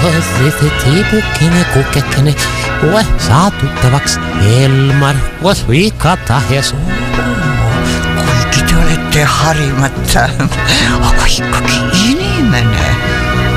Tiipukkinen, kukkekkinen, koe saa tuttavaks Elmar, koes viikata hesu. Kuigi te olete harimata, aga ikkagi inimene.